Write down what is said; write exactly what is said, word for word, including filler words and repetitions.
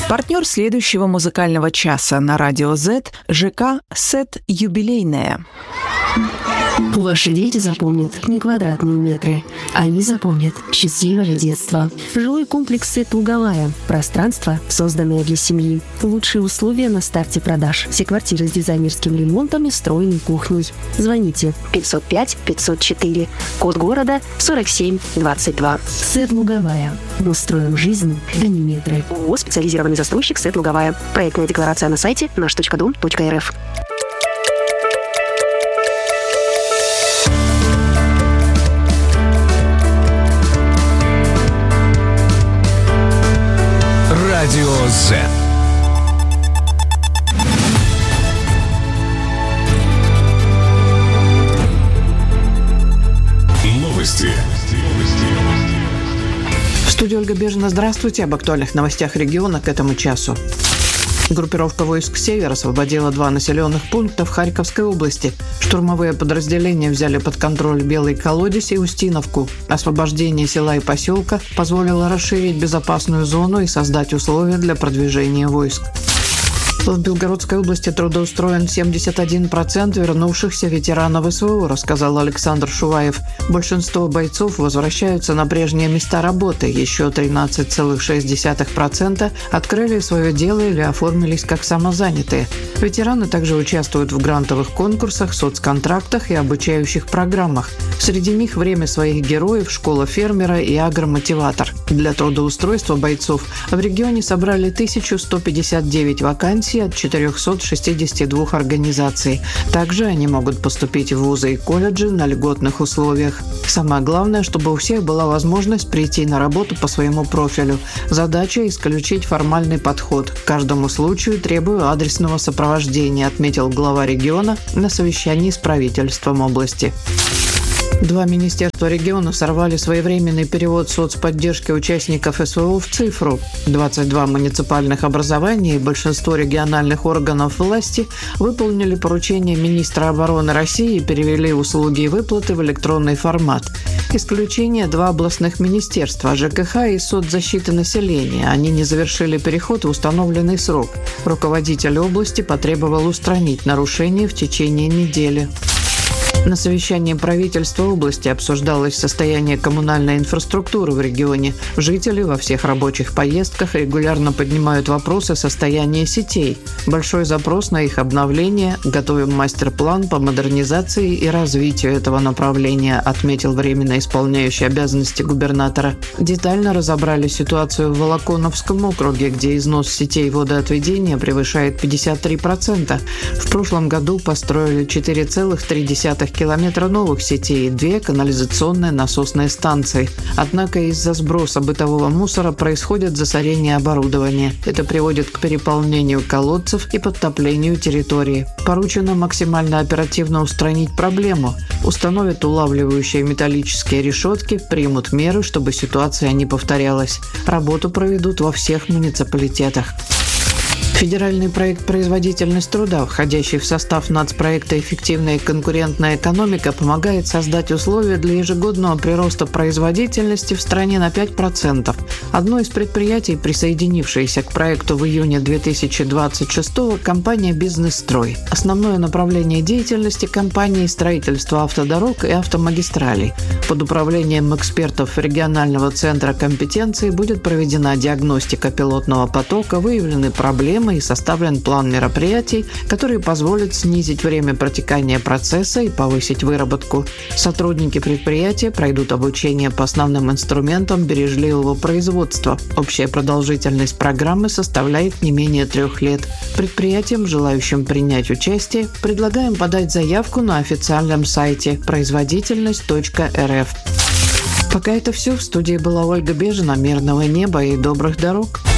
Партнер следующего музыкального часа на Радио Z – ЖК «Сет Юбилейная». Ваши дети запомнят не квадратные метры, они запомнят счастливое детство. Жилой комплекс «Сет Луговая». Пространство, созданное для семьи. Лучшие условия на старте продаж. Все квартиры с дизайнерским ремонтом и встроенной кухней. Звоните пятьсот пять пятьсот четыре. Код города сорок семь двадцать два. «Сет Луговая». Мы строим жизнь, а не метры. ООО «Специализированный застройщик «Сет Луговая». Проектная декларация на сайте наш точка дом точка эр эф. Радио Z. Новости. В студии Ольга Бежина. Здравствуйте. Об актуальных новостях региона к этому часу. Группировка войск «Север» освободила два населенных пункта в Харьковской области. Штурмовые подразделения взяли под контроль Белый Колодец и Устиновку. Освобождение села и поселка позволило расширить безопасную зону и создать условия для продвижения войск. В Белгородской области трудоустроен семьдесят один процент вернувшихся ветеранов СВО, рассказал Александр Шуваев. Большинство бойцов возвращаются на прежние места работы. Еще тринадцать целых шесть десятых процента открыли свое дело или оформились как самозанятые. Ветераны также участвуют в грантовых конкурсах, соцконтрактах и обучающих программах. Среди них «Время своих героев», «Школа фермера» и «Агромотиватор». Для трудоустройства бойцов в регионе собрали тысячу сто пятьдесят девять вакансий от четырехсот шестидесяти двух организаций. Также они могут поступить в вузы и колледжи на льготных условиях. Самое главное, чтобы у всех была возможность прийти на работу по своему профилю. Задача – исключить формальный подход. К каждому случаю требую адресного сопровождения, отметил глава региона на совещании с правительством области. Два министерства региона сорвали своевременный перевод соцподдержки участников СВО в цифру. двадцать два муниципальных образования и большинство региональных органов власти выполнили поручение министра обороны России и перевели услуги и выплаты в электронный формат. Исключение – два областных министерства – ЖКХ и соцзащиты населения. Они не завершили переход в установленный срок. Руководитель области потребовал устранить нарушения в течение недели. На совещании правительства области обсуждалось состояние коммунальной инфраструктуры в регионе. Жители во всех рабочих поездках регулярно поднимают вопросы состояния сетей. Большой запрос на их обновление. Готовим мастер-план по модернизации и развитию этого направления, отметил временно исполняющий обязанности губернатора. Детально разобрали ситуацию в Волоконовском округе, где износ сетей водоотведения превышает пятьдесят три процента. В прошлом году построили четыре целых три десятых километра новых сетей и две канализационные насосные станции. Однако из-за сброса бытового мусора происходит засорение оборудования. Это приводит к переполнению колодцев и подтоплению территории. Поручено максимально оперативно устранить проблему. Установят улавливающие металлические решетки, примут меры, чтобы ситуация не повторялась. Работу проведут во всех муниципалитетах. Федеральный проект «Производительность труда», входящий в состав нацпроекта «Эффективная и конкурентная экономика», помогает создать условия для ежегодного прироста производительности в стране на пять процентов. Одно из предприятий, присоединившееся к проекту в июне две тысячи двадцать шестого, компания «Бизнес-строй». Основное направление деятельности компании – строительство автодорог и автомагистралей. Под управлением экспертов регионального центра компетенции будет проведена диагностика пилотного потока, выявлены проблемы и составлен план мероприятий, которые позволят снизить время протекания процесса и повысить выработку. Сотрудники предприятия пройдут обучение по основным инструментам бережливого производства. Общая продолжительность программы составляет не менее трех лет. Предприятиям, желающим принять участие, предлагаем подать заявку на официальном сайте производительность точка эр эф. Пока это все. В студии была Ольга Бежина. Мирного неба и добрых дорог.